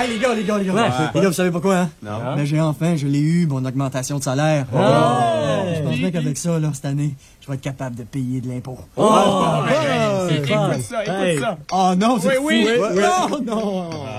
Hey, les gars. Ouais. Les gars, vous savez pourquoi, hein? Non. Mais je l'ai eu, mon augmentation de salaire. Je pense bien qu'avec ça, là, cette année, je vais être capable de payer de l'impôt. C'est Écoute ça. Oh non, c'est Oui, fou. oui. Non, non.